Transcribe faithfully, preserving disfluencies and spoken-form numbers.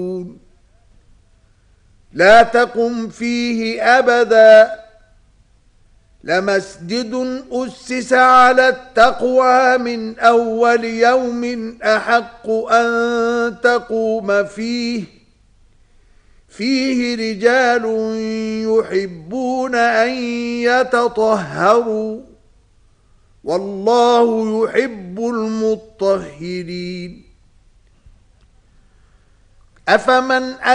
لا تقم فيه أبدا لمسجد أسس على التقوى من أول يوم أحق أن تقوم فيه فيه رجال يحبون أن يتطهروا والله يحب المطهرين. أفمن